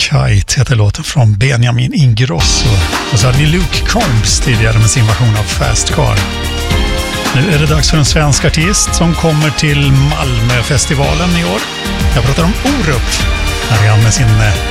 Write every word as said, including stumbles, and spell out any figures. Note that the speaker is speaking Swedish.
Kite heter låten från Benjamin Ingrosso. Och så hade ni Luke Combs tidigare med sin version av Fast Car. Nu är det dags för en svensk artist som kommer till Malmöfestivalen i år. Jag pratar om Orup. Här är han med sin